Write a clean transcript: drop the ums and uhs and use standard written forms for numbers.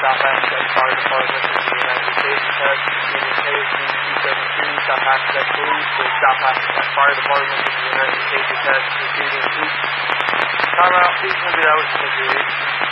South Africa Fire Department of the United States. Test meaning KSD 272, South Africa Police with South Africa Fire Department of the United States. Test receiving each. Timeout, 800 hours in the